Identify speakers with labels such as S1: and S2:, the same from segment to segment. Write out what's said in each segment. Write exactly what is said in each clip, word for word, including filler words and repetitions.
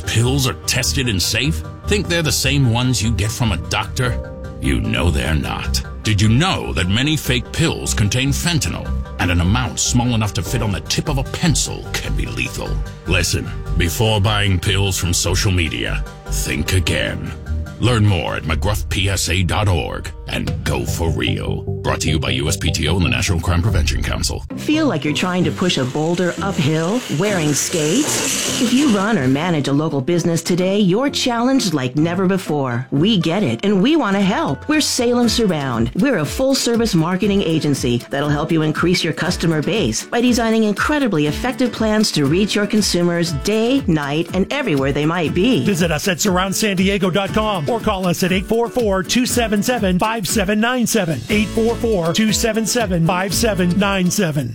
S1: pills are tested and safe? Think they're the same ones you get from a doctor? You know they're not. Did you know that many fake pills contain fentanyl, and an amount small enough to fit on the tip of a pencil can be lethal? Listen, before buying pills from social media, think again. Learn more at mcgruff p s a dot org and go for real. Brought to you by U S P T O and the National Crime Prevention Council.
S2: Feel like you're trying to push a boulder uphill wearing skates? If you run or manage a local business today, you're challenged like never before. We get it, and we want to help. We're Salem Surround. We're a full-service marketing agency that'll help you increase your customer base by designing incredibly effective plans to reach your consumers day, night, and everywhere they might be.
S3: Visit us at surround san diego dot com or call us at eight four four, two seven seven, five seven nine seven. eight four four, two seven seven, five seven nine seven.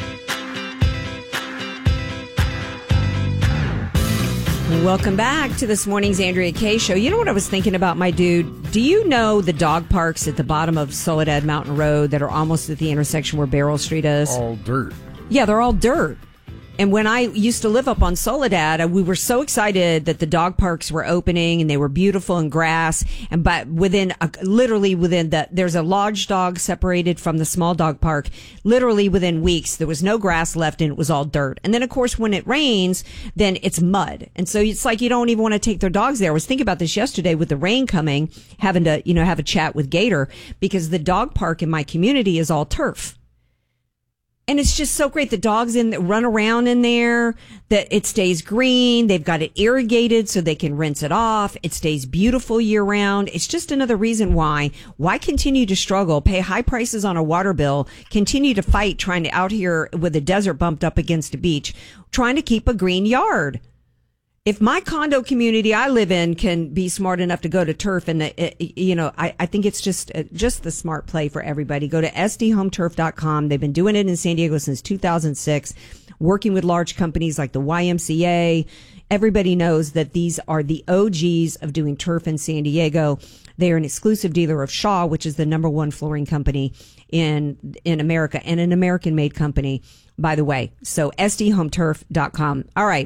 S4: Welcome back to this morning's Andrea Kaye Show. You know what I was thinking about, my dude? Do you know the dog parks at the bottom of Soledad Mountain Road that are almost at the intersection where Beryl Street is?
S5: All dirt.
S4: Yeah, they're all dirt. And when I used to live up on Soledad, we were so excited that the dog parks were opening and they were beautiful and grass. And but within, a, literally within the, there's a large dog separated from the small dog park. Literally within weeks, there was no grass left and it was all dirt. And then of course, when it rains, then it's mud. And so it's like you don't even want to take their dogs there. I was thinking about this yesterday with the rain coming, having to, you know, have a chat with Gator because the dog park in my community is all turf. And it's just so great. The dogs in run around in there, that it stays green. They've got it irrigated so they can rinse it off. It stays beautiful year round. It's just another reason why, why continue to struggle, pay high prices on a water bill, continue to fight trying to out here with a desert bumped up against a beach, trying to keep a green yard. If my condo community I live in can be smart enough to go to turf, and it, it, you know, I, I think it's just just the smart play for everybody. Go to s d home turf dot com. They've been doing it in San Diego since two thousand six, working with large companies like the Y M C A. Everybody knows that these are the O Gs of doing turf in San Diego. They are an exclusive dealer of Shaw, which is the number one flooring company in in America, and an American-made company, by the way. So s d home turf dot com. All right.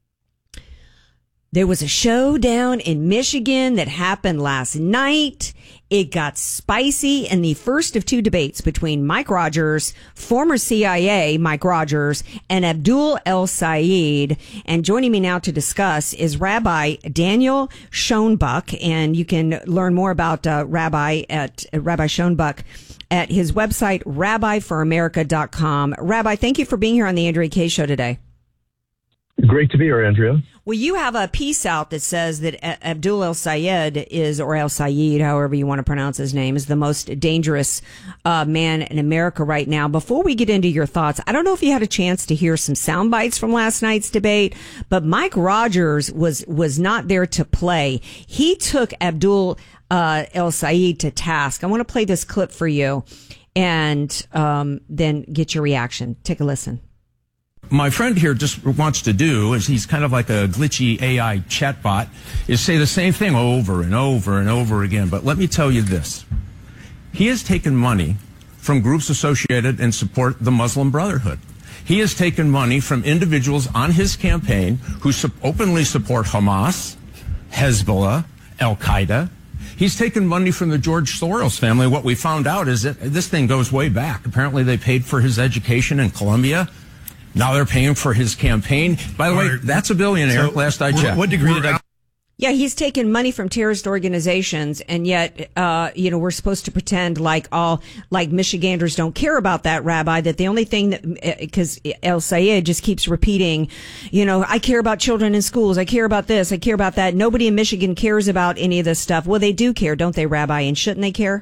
S4: There was a showdown in Michigan that happened last night. It got spicy in the first of two debates between Mike Rogers, former C I A Mike Rogers, and Abdul El-Sayed. And joining me now to discuss is Rabbi Daniel Schoenbuck. And you can learn more about uh, Rabbi at uh, Rabbi Schoenbuck at his website, rabbi for america dot com. Rabbi, thank you for being here on the Andrea Kaye Show today.
S6: Great to be here, Andrea.
S4: Well, you have a piece out that says that Abdul El-Sayed is, or El-Sayed, however you want to pronounce his name, is the most dangerous uh, man in America right now. Before we get into your thoughts, I don't know if you had a chance to hear some sound bites from last night's debate, but Mike Rogers was was not there to play. He took Abdul uh, El-Sayed to task. I want to play this clip for you and um, then get your reaction. Take a listen.
S7: My friend here just wants to do, is he's kind of like a glitchy A I chatbot, is say the same thing over and over and over again. But let me tell you this. He has taken money from groups associated and support the Muslim Brotherhood. He has taken money from individuals on his campaign who su- openly support Hamas, Hezbollah, Al-Qaeda. He's taken money from the George Soros family. What we found out is that this thing goes way back. Apparently they paid for his education in Columbia. Now they're paying for his campaign. By the way, that's a billionaire, so last I checked.
S5: What degree did I...
S4: Yeah, he's taken money from terrorist organizations, and yet, uh, you know, we're supposed to pretend like all, like Michiganders don't care about that, Rabbi, that the only thing that, because El-Sayed just keeps repeating, you know, I care about children in schools, I care about this, I care about that. Nobody in Michigan cares about any of this stuff. Well, they do care, don't they, Rabbi? And shouldn't they care?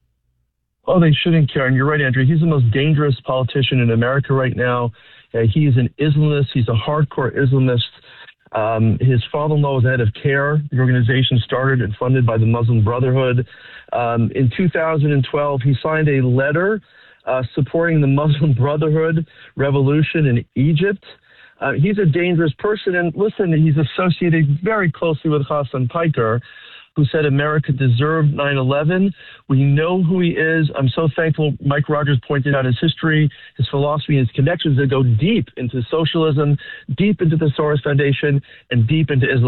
S6: Oh, they shouldn't care. And you're right, Andrew. He's the most dangerous politician in America right now. Uh, he is an Islamist. He's a hardcore Islamist. Um, his father-in-law was head of CARE, the organization started and funded by the Muslim Brotherhood. Um, in two thousand twelve, he signed a letter uh, supporting the Muslim Brotherhood revolution in Egypt. Uh, he's a dangerous person. And listen, he's associated very closely with Hassan Piker, who said America deserved nine eleven. We know who he is. I'm so thankful Mike Rogers pointed out his history, his philosophy, his connections that go deep into socialism, deep into the Soros Foundation, and deep into Islam.